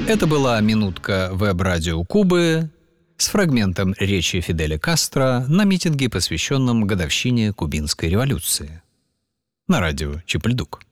Это была минутка веб-радио Кубы с фрагментом речи Фиделя Кастро на митинге, посвященном годовщине Кубинской революции. На радио Чип и Дук.